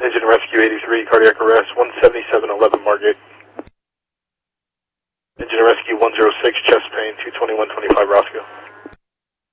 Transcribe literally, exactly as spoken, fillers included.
Engine rescue eighty-three, cardiac arrest, one seventy-seven eleven Margate. Engine rescue one oh six, chest pain, two twenty-one twenty-five Roscoe.